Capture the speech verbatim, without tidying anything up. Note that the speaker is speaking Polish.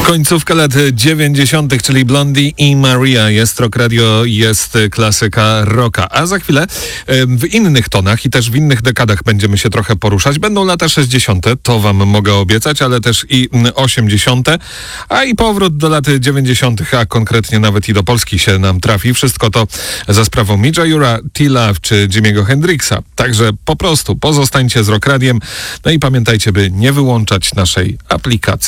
Końcówka lat dziewięćdziesiątych, czyli Blondie i Maria. Jest Rock Radio, jest klasyka rocka. A za chwilę w innych tonach i też w innych dekadach będziemy się trochę poruszać. Będą lata sześćdziesiąte, to wam mogę obiecać, ale też i osiemdziesiąte, a i powrót do lat dziewięćdziesiątych, a konkretnie nawet i do Polski się nam trafi. Wszystko to za sprawą Midge'a Ura, T-Love czy Jimmy'ego Hendrixa. Także po prostu pozostańcie z Rock Radiem. No i pamiętajcie, by nie wyłączać naszej aplikacji.